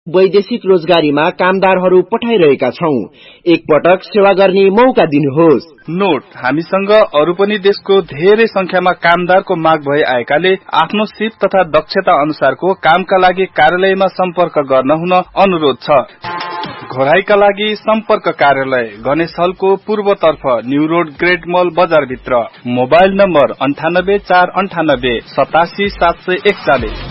वैदेशिक रोजगारीमा कामदारहरू पठाइरहेका छौं। एकपटक सेवा गर्ने मौका दिनुहोस्। नोट, हामीसँग अरु पनि देशको धेरै संख्यामा कामदारको माग भई आएकाले आफ्नो सिप तथा दक्षता अनुसारको कामका लागि कार्यालयमा सम्पर्क गर्न हुन अनुरोध छ। घोराईका लागि सम्पर्क कार्यालय गणेश हलको पूर्वतर्फ न्यू रोड ग्रेट मल बजार भित्र। Mobile number 98 498 87 741।